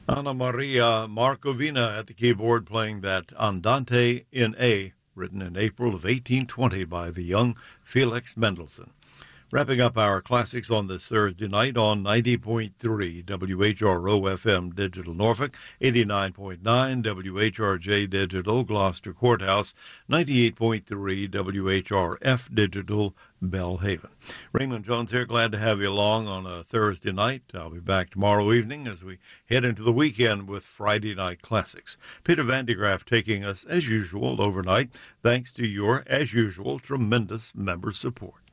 Anna Maria Markovina at the keyboard playing that Andante in A, written in April of 1820 by the young Felix Mendelssohn. Wrapping up our classics on this Thursday night on 90.3 WHRO FM Digital Norfolk, 89.9 WHRJ Digital Gloucester Courthouse, 98.3 WHRF Digital Bellhaven. Raymond Jones here, glad to have you along on a Thursday night. I'll be back tomorrow evening as we head into the weekend with Friday Night Classics. Peter Van de Graaff taking us, as usual, overnight, thanks to your, as usual, tremendous member support.